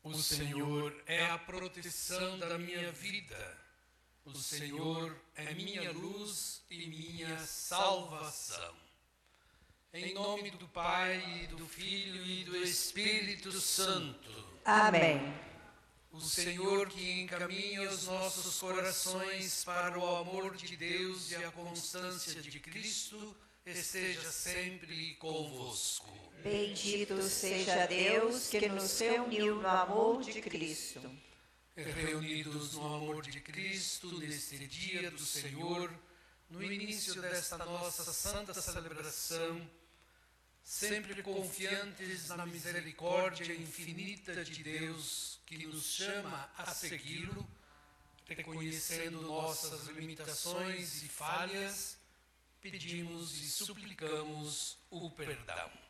O Senhor é a proteção da minha vida. O Senhor é minha luz e minha salvação. Em nome do Pai, do Filho e do Espírito Santo. Amém. O Senhor que encaminha os nossos corações para o amor de Deus e a constância de Cristo, esteja sempre convosco. Bendito seja Deus que nos reuniu no amor de Cristo. Reunidos no amor de Cristo, neste dia do Senhor, no início desta nossa santa celebração, sempre confiantes na misericórdia infinita de Deus que nos chama a segui-lo, reconhecendo nossas limitações e falhas, pedimos e suplicamos o perdão.